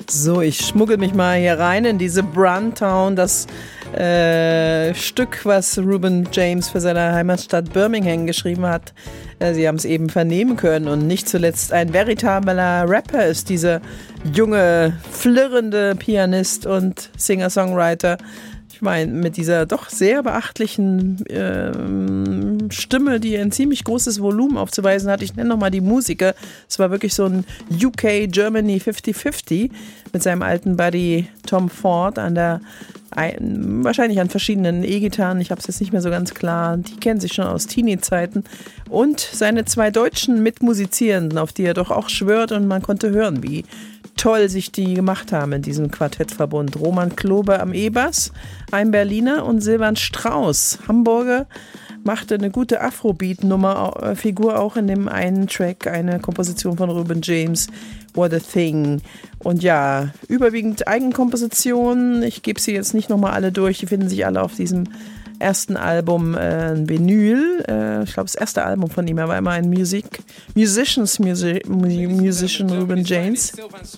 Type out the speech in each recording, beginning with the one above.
So, ich schmuggel mich mal hier rein in diese Bruntown, das Stück, was Reuben James für seine Heimatstadt Birmingham geschrieben hat. Sie haben es eben vernehmen können und nicht zuletzt ein veritabler Rapper ist dieser junge, flirrende Pianist und Singer-Songwriter. Ich meine, mit dieser doch sehr beachtlichen Stimme, die ein ziemlich großes Volumen aufzuweisen hat. Ich nenne nochmal die Musiker. Es war wirklich so ein UK-Germany 50-50 mit seinem alten Buddy Tom Ford wahrscheinlich an verschiedenen E-Gitarren. Ich habe es jetzt nicht mehr so ganz klar. Die kennen sich schon aus Teenie-Zeiten. Und seine zwei deutschen Mitmusizierenden, auf die er doch auch schwört. Und man konnte hören, wie toll sich die gemacht haben in diesem Quartettverbund. Roman Klobe am E-Bass, ein Berliner, und Silvan Strauß, Hamburger, machte eine gute Afrobeat-Figur auch in dem einen Track, eine Komposition von Reuben James, What a Thing. Und ja, überwiegend Eigenkompositionen. Ich gebe sie jetzt nicht nochmal alle durch, die finden sich alle auf diesem ersten Album Vinyl. Ich glaube, das erste Album von ihm. Er war immer ein Musician Reuben James.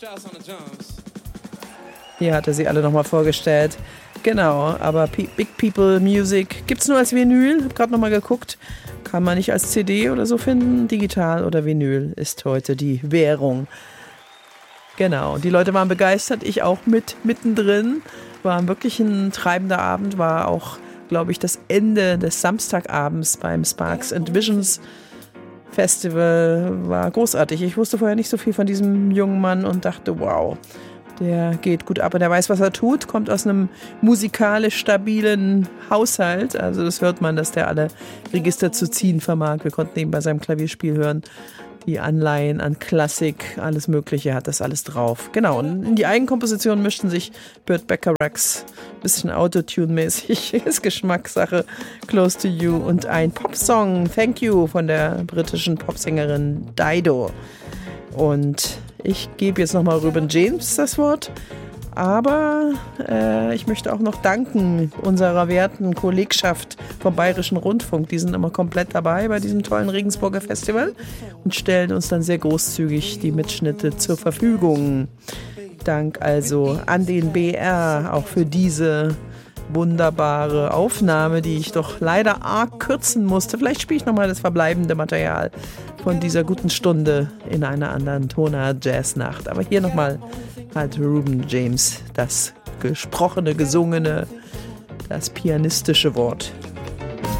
Hier hat er sie alle nochmal vorgestellt. Genau, aber Big People Music gibt es nur als Vinyl. Hab gerade nochmal geguckt. Kann man nicht als CD oder so finden. Digital oder Vinyl ist heute die Währung. Genau, die Leute waren begeistert. Ich auch mittendrin. War wirklich ein treibender Abend. War auch, glaube ich, das Ende des Samstagabends beim Sparks and Visions Festival. War großartig. Ich wusste vorher nicht so viel von diesem jungen Mann und dachte, wow, der geht gut ab und der weiß, was er tut, kommt aus einem musikalisch stabilen Haushalt. Also das hört man, dass der alle Register zu ziehen vermag. Wir konnten eben bei seinem Klavierspiel hören, die Anleihen an Klassik, alles Mögliche, hat das alles drauf. Genau, und in die Eigenkomposition mischten sich Burt Bacharachs, bisschen Autotune-mäßig, ist Geschmackssache, Close to You, und ein Popsong, Thank You, von der britischen Popsängerin Dido. Und ich gebe jetzt nochmal Reuben James das Wort, aber ich möchte auch noch danken unserer werten Kollegschaft vom Bayerischen Rundfunk. Die sind immer komplett dabei bei diesem tollen Regensburger Festival und stellen uns dann sehr großzügig die Mitschnitte zur Verfügung. Dank also an den BR auch für diese wunderbare Aufnahme, die ich doch leider arg kürzen musste. Vielleicht spiele ich nochmal das verbleibende Material von dieser guten Stunde in einer anderen Tonart-Jazz-Nacht. Aber hier nochmal halt Reuben James, das gesprochene, gesungene, das pianistische Wort.